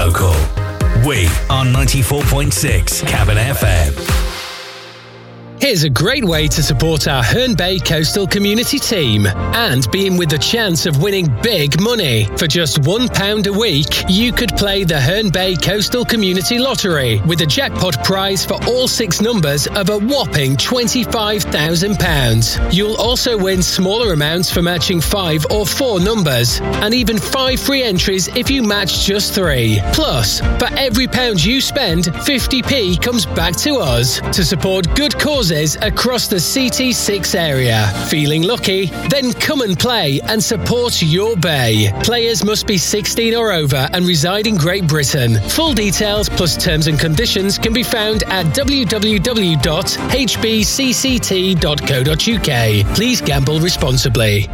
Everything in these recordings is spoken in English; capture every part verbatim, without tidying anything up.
local. We are ninety-four point six Cabin F M. Here's a great way to support our Herne Bay Coastal Community team and be in with the chance of winning big money. For just one pound a week, you could play the Herne Bay Coastal Community Lottery with a jackpot prize for all six numbers of a whopping twenty-five thousand pounds. You'll also win smaller amounts for matching five or four numbers, and even five free entries if you match just three. Plus, for every pound you spend, fifty p comes back to us to support good causes across the C T six area. Feeling lucky? Then come and play and support your bay. Players must be sixteen or over and reside in Great Britain. Full details plus terms and conditions can be found at w w w dot h b c c t dot co dot u k. Please gamble responsibly.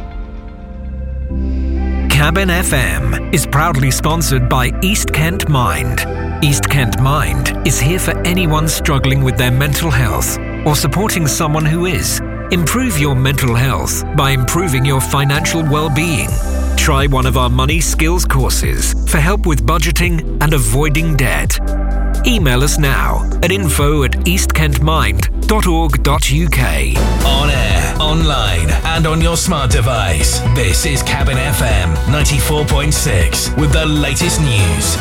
Cabin F M is proudly sponsored by East Kent Mind. East Kent Mind is here for anyone struggling with their mental health or supporting someone who is. Improve your mental health by improving your financial well-being. Try one of our money skills courses for help with budgeting and avoiding debt. Email us now at info at east kent mind dot org dot u k. On air, online, and on your smart device. This is Cabin F M ninety-four point six with the latest news.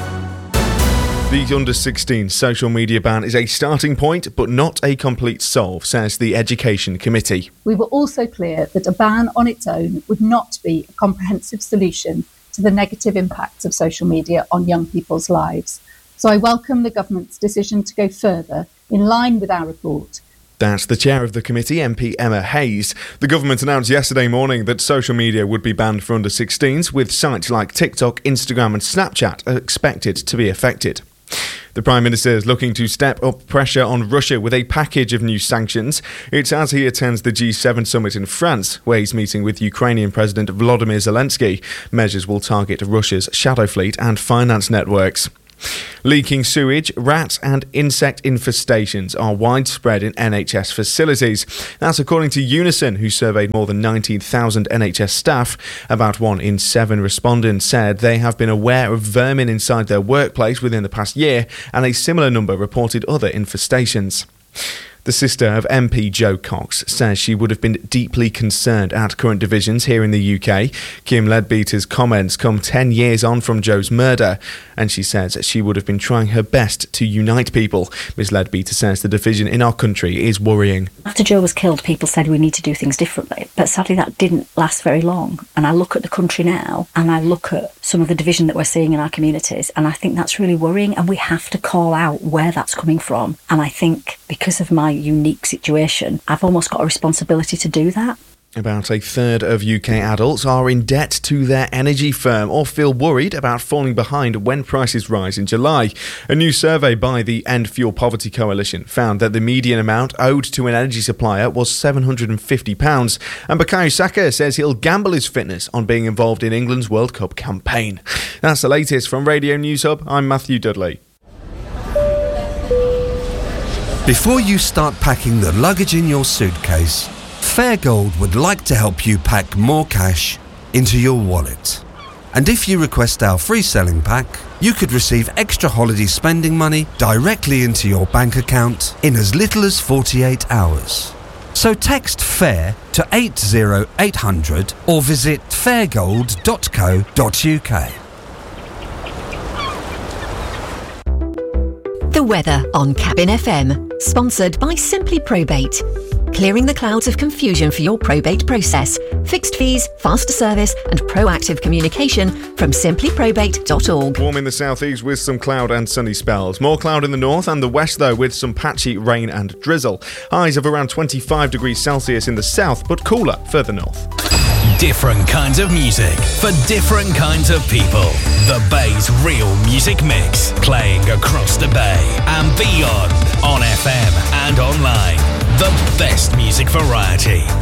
The under sixteen social media ban is a starting point, but not a complete solve, says the Education Committee. We were also clear that a ban on its own would not be a comprehensive solution to the negative impacts of social media on young people's lives. So I welcome the government's decision to go further, in line with our report. That's the chair of the committee, M P Emma Hayes. The government announced yesterday morning that social media would be banned for under sixteens, with sites like TikTok, Instagram and Snapchat expected to be affected. The Prime Minister is looking to step up pressure on Russia with a package of new sanctions. It's as he attends the G seven summit in France, where he's meeting with Ukrainian President Volodymyr Zelensky. Measures will target Russia's shadow fleet and finance networks. Leaking sewage, rat and insect infestations are widespread in N H S facilities. That's according to Unison, who surveyed more than nineteen thousand N H S staff. About one in seven respondents said they have been aware of vermin inside their workplace within the past year, and a similar number reported other infestations. The sister of M P Jo Cox says she would have been deeply concerned at current divisions here in the U K. Kim Leadbeater's comments come ten years on from Jo's murder, and she says she would have been trying her best to unite people. Miz Leadbeater says the division in our country is worrying. After Jo was killed, people said we need to do things differently, but sadly that didn't last very long. And I look at the country now, and I look at some of the division that we're seeing in our communities, and I think that's really worrying, and we have to call out where that's coming from. And I think because of my unique situation, I've almost got a responsibility to do that. About a third of U K adults are in debt to their energy firm or feel worried about falling behind when prices rise in July. A new survey by the End Fuel Poverty Coalition found that the median amount owed to an energy supplier was seven hundred fifty pounds, and Bukayo Saka says he'll gamble his fitness on being involved in England's World Cup campaign. That's the latest from Radio News Hub. I'm Matthew Dudley. Before you start packing the luggage in your suitcase, Fairgold would like to help you pack more cash into your wallet. And if you request our free selling pack, you could receive extra holiday spending money directly into your bank account in as little as forty-eight hours. So text FAIR to eight zero eight hundred or visit fairgold dot co dot u k. The weather on Cabin F M, sponsored by Simply Probate. Clearing the clouds of confusion for your probate process. Fixed fees, faster service and proactive communication from simply probate dot org. Warm in the southeast with some cloud and sunny spells. More cloud in the north and the west though, with some patchy rain and drizzle. Highs of around twenty-five degrees Celsius in the south, but cooler further north. Different kinds of music for different kinds of people. The Bay's real music mix, playing across the Bay and beyond on F M and online. The best music variety.